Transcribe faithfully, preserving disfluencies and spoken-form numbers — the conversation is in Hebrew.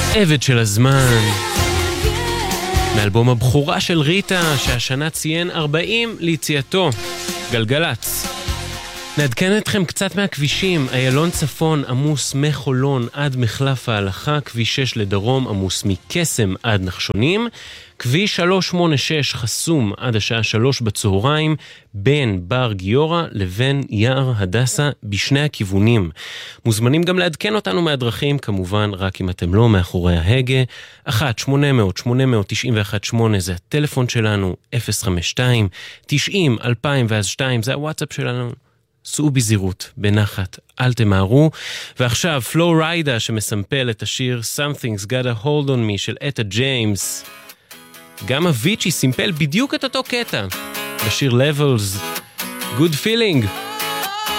עבד של הזמן, מאלבום הבחורה של ריטה שהשנה ציין ארבעים ליציאתו, גלגלץ. נעדכן אתכם קצת מהכבישים. איילון צפון עמוס מחולון עד מחלף ההלכה, כביש שש לדרום עמוס מקסם עד נחשונים, כביש שלוש שמונה שש חסום עד השעה שלוש בצהריים בין בר גיורא לבין יער הדסה בשני הכיוונים. מוזמנים גם לעדכן אותנו מהדרכים, כמובן רק אם אתם לא מאחורי ההגה. אחת שמונה מאות שמונה מאות תשעים ואחת שמונה זה הטלפון שלנו, אפס חמש שתיים תשעים אלפיים ואז שתיים זה הוואטסאפ שלנו. סעו בזירות, בנחת, אל תמהרו. ועכשיו פלו ריידה שמסמפל את השיר Something's Got a Hold on Me של אטה ג'יימס. גם אביצ'י סימפל בדיוק את אותו קטע בשיר Levels. Good Feeling.